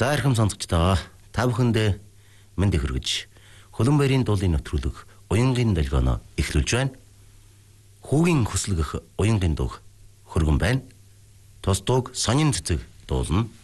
За эрхэм сонсогчдоо та бүхэндээ мэнд хүргэж Хөлбөмбөрийн дуулын нэвтрүүлэг Уянгийн долгионо эхлүүлж байна. Хүүгийн хөслөгөх уянгийн дуу хөргөн байна. Тус дууг сонин цэцэг дуулна.